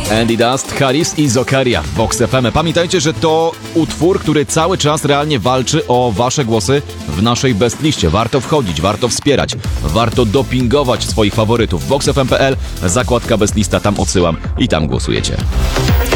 Andy Dust, Harris i Zokaria w Vox FM. Pamiętajcie, że to utwór, który cały czas realnie walczy o wasze głosy w naszej bestliście. Warto wchodzić, warto wspierać, warto dopingować swoich faworytów. VoxFM.pl, zakładka bestlista, tam odsyłam i tam głosujecie.